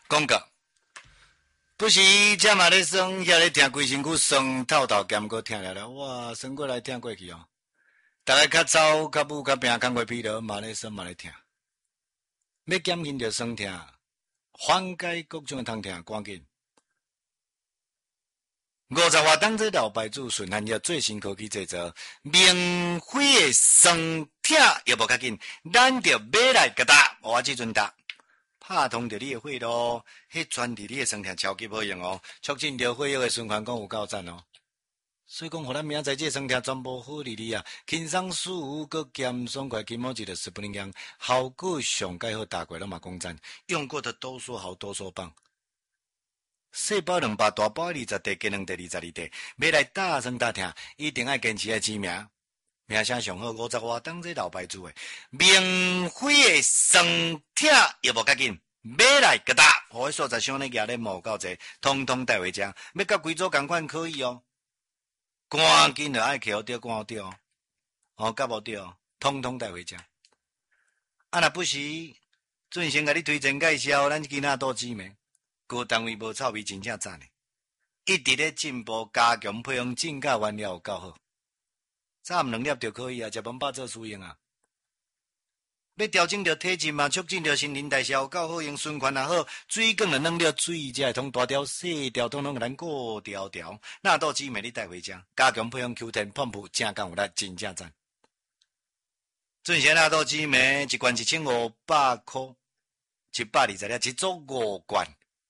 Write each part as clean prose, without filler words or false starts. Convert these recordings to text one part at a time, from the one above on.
广告。不时这嘛咧酸，遐咧听规身躯酸透透咸个听了了，哇，酸过来听过去哦。大家较早、较母、较病、较过疲劳，嘛咧酸嘛咧听。要减轻着酸痛，缓解各种的痛痛，赶紧。50瓦当这老牌子顺含药最新科技制作，免费的酸痛也无较紧，咱着买来甲打，我即阵打。拍通着你的血路，迄传递你的酸痛超级好用哦，促进着血液的循环，讲有够赞哦。所以讲，互咱明仔载这酸痛全部好哩哩啊，轻松舒服，佮咸爽快，金毛一个斯普林香，效果上介好，大过拢嘛讲赞，用过的都说好，都说棒。细包2包，大包20袋，加2袋22袋，买来大酸大痛，一定要坚持爱知名。名声上好，50瓦当这老牌子诶，免费的酸痛也无较紧，买来甲打，互迄所在乡咧举咧毛到济，通通带回家。要甲规组共款可以哦，赶紧就爱扣着，赶着哦，哦，甲无着哦，通通带回家。啊，若不时准先甲你推荐介绍，咱囡仔倒姊妹，各单位无臭味，真正赞诶，一直咧进步，加强配方，进价原料有够好。早暗2粒就可以啊，食饭饱做输用啊。要调整着体质嘛，促进着新陈代谢有够好用，循环也好，水管也弄了水，才会通大条细条，通通给咱过条条。那倒姊妹你带回家，加强配方 Q10 泡泡，正刚有力，真正赞。准先那倒姊妹一罐1500块，120粒，一组5罐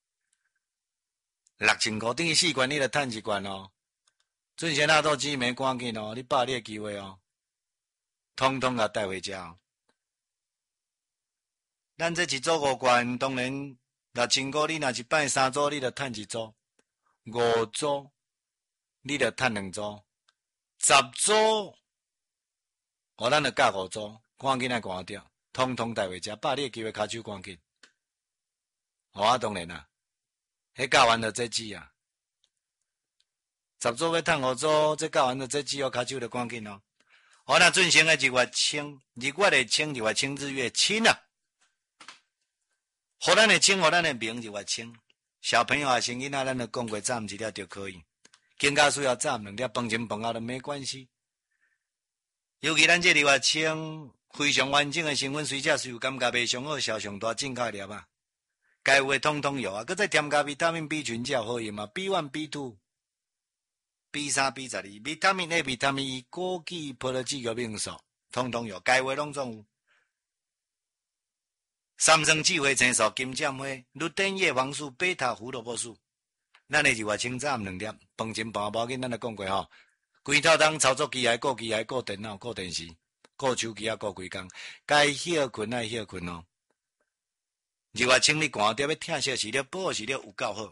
，6000块，等于4罐你就赚1罐哦。准先那倒姊妹赶紧哦，你把你的机会哦，通通甲带回家哦。咱这一组5罐，当然6000块，你若一摆3组，你就赚1组；5组，你就赚2组；10组，哦，咱就加5组，赶紧来赶掉，通通带回家，把你的机会骹手赶紧。啊，当然啦，迄教完就这止啊。10组要赚5组，这教完就这止哦，骹手就赶紧哦。好，那准先的1月清，2月的清，2月清日月清啊。互咱的清，互咱的名2月清。小朋友啊，先囡仔，咱就讲过，早暗1粒就可以。更加需要早暗2粒，饭前饭后都没关系。尤其咱这2月清，非常完整的成分，水者水感觉袂上好，效上大，正确粒啊。该有的统统有啊，搁再添加维他命 B 群才好用嘛 ，B1、B2、B3、B12，维他命 A、维他命 E、枸杞、葡萄籽个命素，统统有，该有的拢总有。三生智慧青素、金针花、绿灯叶黄素、贝塔胡萝卜素，咱的2月清早暗2粒，饭前饭后无紧，咱就讲过吼。规套当操作机械、顾机械、顾电脑、顾电视、顾手机啊、顾规工，该休困爱休困哦。2月清你寒掉要疼惜时了，保湿了有够好。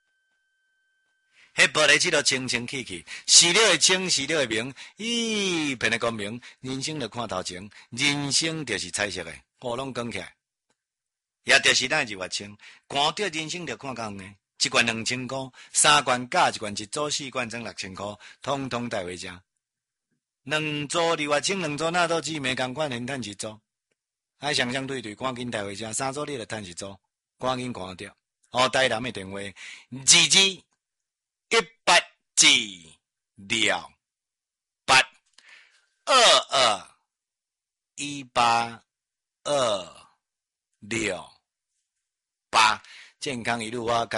迄玻璃纸都清清气气，湿了会清，湿了会明，咦，骗得光明，人生就看头前，人生就是彩色的，乌拢光起来。也就是咱2月清，寒掉人生就看光呢。1罐2000块，3罐加1罐，1组4罐装6000块，通通带回家。2组2月清2组，那都姊妹共款，连赚1组。爱双双对对，赶紧带回家。3组你就赚1组，赶紧看掉。哦，台南的电话2218221826。健康一路啊！